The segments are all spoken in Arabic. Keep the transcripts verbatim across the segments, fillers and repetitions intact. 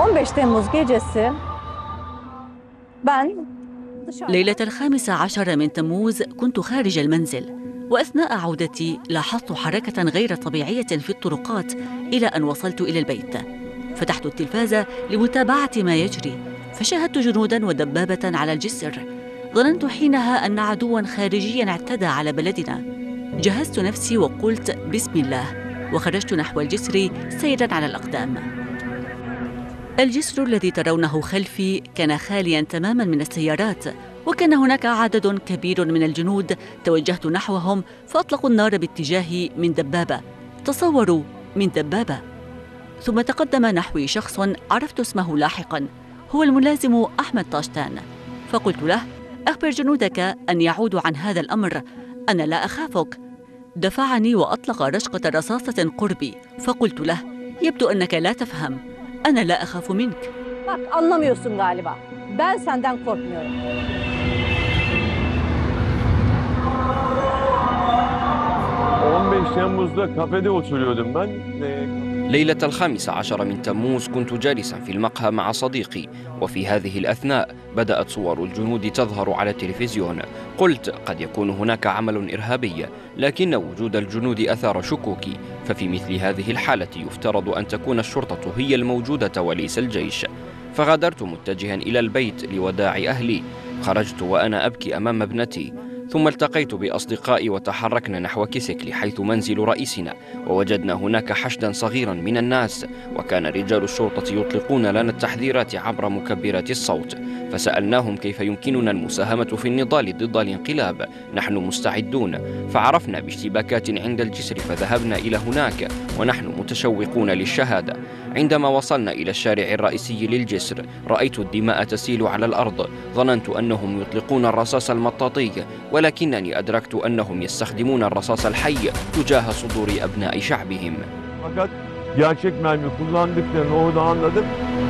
on beş Temmuz gecesi ben ليلة الخامس عشر من تموز كنت خارج المنزل، وأثناء عودتي لاحظت حركة غير طبيعية في الطرقات إلى أن وصلت إلى البيت. فتحت التلفاز لمتابعة ما يجري، فشاهدت جنوداً ودبابة على الجسر. ظننت حينها أن عدواً خارجياً اعتدى على بلدنا. جهزت نفسي وقلت بسم الله، وخرجت نحو الجسر سيراً على الأقدام. الجسر الذي ترونه خلفي كان خالياً تماماً من السيارات، وكان هناك عدد كبير من الجنود. توجهت نحوهم فأطلقوا النار باتجاهي من دبابة. تصوروا، من دبابة. ثم تقدم نحوي شخص عرفت اسمه لاحقاً، هو الملازم أحمد طاشتان. فقلت له: أخبر جنودك أن يعودوا عن هذا الأمر، أنا لا أخافك. دفعني وأطلق رشقة رصاصة قربي، فقلت له: يبدو أنك لا تفهم، أنا لا أخاف منك. Bak anlamıyorsun galiba. Ben senden korkmuyorum. on beş Temmuz'da kafede oturuyordum ben. ليلة الخامس عشر من تموز كنت جالسا في المقهى مع صديقي، وفي هذه الأثناء بدأت صور الجنود تظهر على التلفزيون. قلت قد يكون هناك عمل إرهابي، لكن وجود الجنود أثار شكوكي، ففي مثل هذه الحالة يفترض أن تكون الشرطة هي الموجودة وليس الجيش. فغادرت متجها إلى البيت لوداع أهلي. خرجت وأنا أبكي أمام ابنتي، ثم التقيت بأصدقائي وتحركنا نحو كيسكلي حيث منزل رئيسنا، ووجدنا هناك حشدا صغيرا من الناس، وكان رجال الشرطة يطلقون لنا التحذيرات عبر مكبرات الصوت. فسألناهم كيف يمكننا المساهمة في النضال ضد الانقلاب، نحن مستعدون. فعرفنا باشتباكات عند الجسر فذهبنا إلى هناك ونحن متشوقون للشهادة. عندما وصلنا إلى الشارع الرئيسي للجسر رأيت الدماء تسيل على الأرض. ظننت أنهم يطلقون الرصاص المطاطي، ولكنني أدركت أنهم يستخدمون الرصاص الحي تجاه صدور أبناء شعبهم. Fakat gerçek mermi kullandıklarını orada anladım.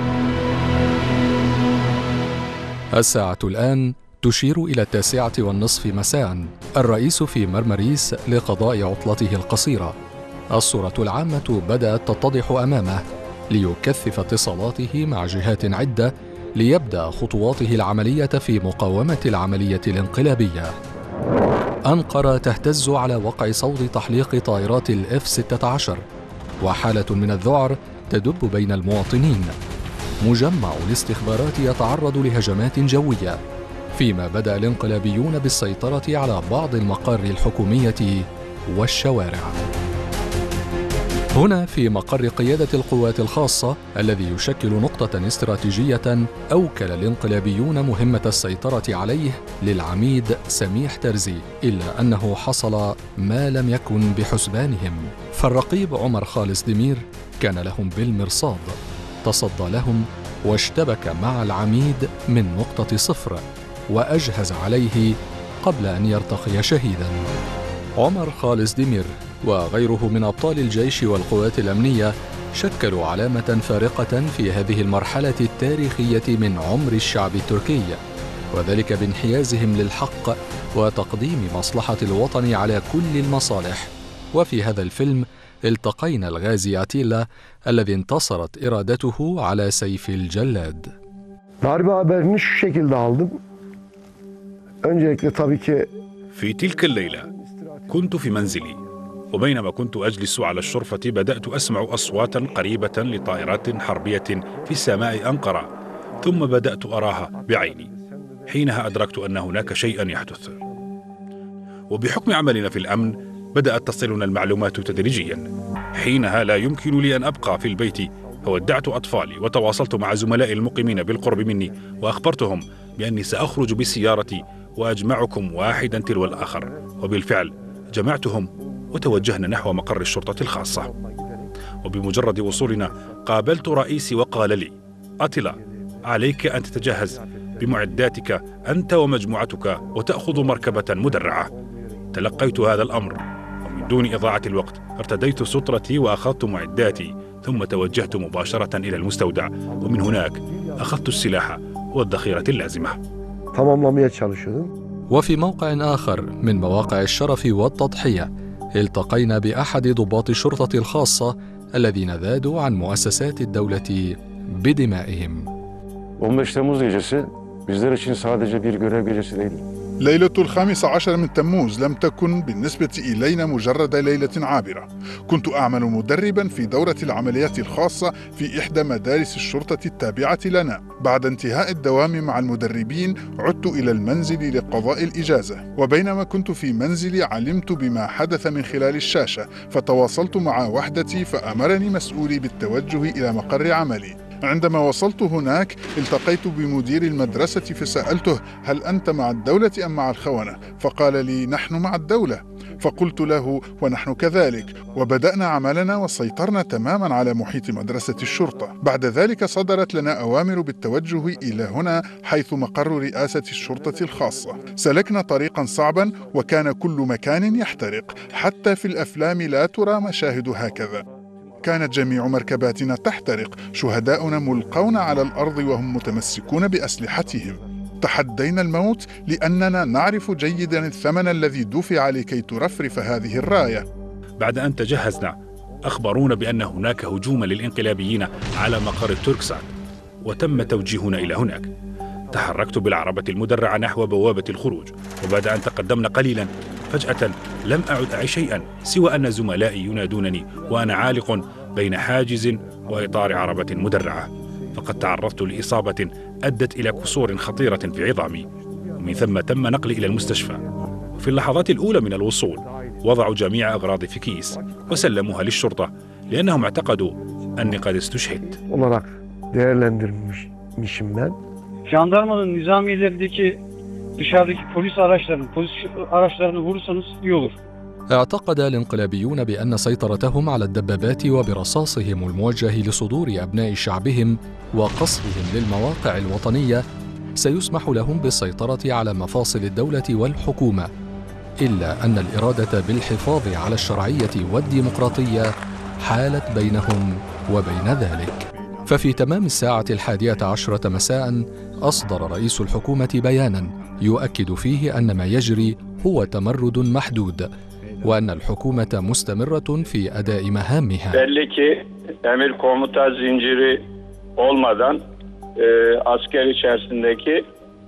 الساعة الآن تشير إلى التاسعة والنصف مساء. الرئيس في مرمريس لقضاء عطلته القصيرة. الصورة العامة بدأت تتضح أمامه ليكثف اتصالاته مع جهات عدة ليبدأ خطواته العملية في مقاومة العملية الانقلابية. أنقرة تهتز على وقع صوت تحليق طائرات الإف ستة عشر، وحالة من الذعر تدب بين المواطنين. مجمع الاستخبارات يتعرض لهجمات جوية، فيما بدأ الانقلابيون بالسيطرة على بعض المقار الحكومية والشوارع. هنا في مقر قيادة القوات الخاصة الذي يشكل نقطة استراتيجية، أوكل الانقلابيون مهمة السيطرة عليه للعميد سميح ترزي، إلا أنه حصل ما لم يكن بحسبانهم. فالرقيب عمر خالص دمير كان لهم بالمرصاد، تصدى لهم واشتبك مع العميد من نقطة صفر وأجهز عليه قبل أن يرتقي شهيداً. عمر خالص دمير وغيره من أبطال الجيش والقوات الأمنية شكلوا علامة فارقة في هذه المرحلة التاريخية من عمر الشعب التركي، وذلك بانحيازهم للحق وتقديم مصلحة الوطن على كل المصالح. وفي هذا الفيلم التقينا الغازي أتيلا الذي انتصرت إرادته على سيف الجلاد. Darbe haberini şu şekilde aldım. Öncelikle tabii ki في تلك الليلة كنت في منزلي، وبينما كنت أجلس على الشرفة بدأت أسمع أصواتا قريبة لطائرات حربية في سماء أنقرة، ثم بدأت أراها بعيني. حينها أدركت أن هناك شيئا يحدث، وبحكم عملنا في الأمن بدأت تصلنا المعلومات تدريجيا. حينها لا يمكن لي أن أبقى في البيت، فودعت أطفالي وتواصلت مع زملائي المقيمين بالقرب مني وأخبرتهم بأني سأخرج بسيارتي وأجمعكم واحدا تلو الآخر. وبالفعل جمعتهم وتوجهنا نحو مقر الشرطة الخاصة. وبمجرد وصولنا قابلت رئيسي وقال لي: أتيلا، عليك أن تتجهز بمعداتك أنت ومجموعتك وتأخذ مركبة مدرعة. تلقيت هذا الأمر، ومن دون إضاعة الوقت ارتديت سترتي وأخذت معداتي، ثم توجهت مباشرة إلى المستودع، ومن هناك أخذت السلاح والذخيرة اللازمة. وفي موقع آخر من مواقع الشرف والتضحية التقينا بأحد ضباط الشرطة الخاصة الذين ذادوا عن مؤسسات الدولة بدمائهم. on beş Temmuz gecesi bizler için sadece bir görev gecesi değil. ليلة الخامس عشر من تموز لم تكن بالنسبة إلينا مجرد ليلة عابرة. كنت أعمل مدربا في دورة العمليات الخاصة في إحدى مدارس الشرطة التابعة لنا. بعد انتهاء الدوام مع المدربين عدت إلى المنزل لقضاء الإجازة، وبينما كنت في منزلي علمت بما حدث من خلال الشاشة، فتواصلت مع وحدتي فأمرني مسؤولي بالتوجه إلى مقر عملي. عندما وصلت هناك التقيت بمدير المدرسة فسألته: هل أنت مع الدولة أم مع الخونة؟ فقال لي: نحن مع الدولة. فقلت له: ونحن كذلك. وبدأنا عملنا وسيطرنا تماما على محيط مدرسة الشرطة. بعد ذلك صدرت لنا أوامر بالتوجه إلى هنا حيث مقر رئاسة الشرطة الخاصة. سلكنا طريقا صعبا وكان كل مكان يحترق، حتى في الأفلام لا ترى مشاهد هكذا. كانت جميع مركباتنا تحترق، شهداؤنا ملقون على الأرض وهم متمسكون بأسلحتهم. تحدينا الموت لأننا نعرف جيدا الثمن الذي دفع لكي ترفرف هذه الراية. بعد أن تجهزنا أخبرونا بأن هناك هجوما للإنقلابيين على مقر توركسات، وتم توجيهنا إلى هناك. تحركت بالعربة المدرعة نحو بوابة الخروج، وبعد أن تقدمنا قليلا فجأة لم أعد أعي شيئا سوى أن زملائي ينادونني وأنا عالق بين حاجز وإطار عربة مدرعة، فقد تعرضت لإصابة أدت إلى كسور خطيرة في عظامي، ومن ثم تم نقلي إلى المستشفى. في اللحظات الأولى من الوصول وضعوا جميع أغراضي في كيس وسلموها للشرطة لأنهم اعتقدوا أني قد استشهدت. olarak değerlendirmişim ben. Jandarmanın nizamiyelerindeki dışarıdaki polis araçlarını, polis araçlarını vurursanız iyi olur. اعتقد الانقلابيون بأن سيطرتهم على الدبابات وبرصاصهم الموجه لصدور أبناء شعبهم وقصفهم للمواقع الوطنية سيسمح لهم بالسيطرة على مفاصل الدولة والحكومة، إلا أن الإرادة بالحفاظ على الشرعية والديمقراطية حالت بينهم وبين ذلك. ففي تمام الساعة الحادية عشرة مساء أصدر رئيس الحكومة بيانا يؤكد فيه أن ما يجري هو تمرد محدود، وأن الحكومة مستمرة في أداء مهامها. Belli ki emir komuta zinciri olmadan e, asker içerisindeki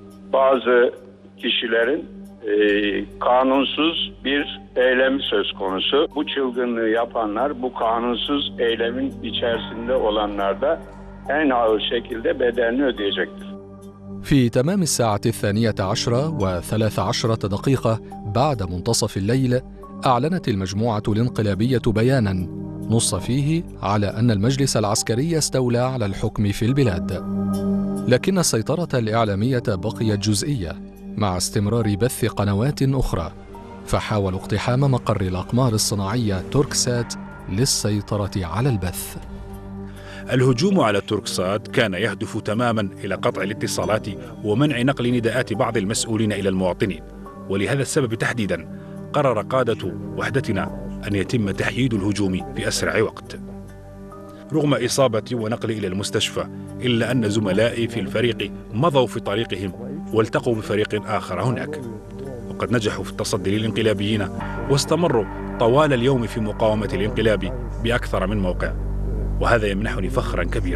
bazı kişilerin e, kanunsuz bir eylemi söz konusu. Bu çılgınlığı yapanlar, bu kanunsuz eylemin içerisinde olanlar da en ağır şekilde bedelini ödeyecektir. في تمام الساعة الثانية عشرة وثلاث عشرة دقيقة بعد منتصف الليل أعلنت المجموعة الانقلابية بياناً نص فيه على أن المجلس العسكري استولى على الحكم في البلاد، لكن السيطرة الإعلامية بقيت جزئية مع استمرار بث قنوات أخرى، فحاولوا اقتحام مقر الأقمار الصناعية توركسات للسيطرة على البث. الهجوم على توركسات كان يهدف تماما إلى قطع الاتصالات ومنع نقل نداءات بعض المسؤولين إلى المواطنين، ولهذا السبب تحديدا قرر قادة وحدتنا أن يتم تحييد الهجوم في أسرع وقت. رغم إصابتي ونقلي إلى المستشفى، إلا أن زملائي في الفريق مضوا في طريقهم والتقوا بفريق آخر هناك، وقد نجحوا في التصدي للانقلابيين واستمروا طوال اليوم في مقاومة الانقلاب بأكثر من موقع، وهذا يمنحني فخرا كبيرا.